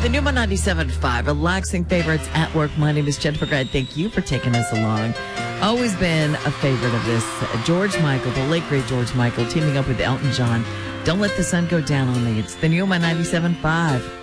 The new 97.5, relaxing favorites at work. My name is Jennifer Grant. Thank you for taking us along. Always been a favorite of this. George Michael, the late great George Michael, teaming up with Elton John. Don't let the sun go down on me. It's the new 97.5.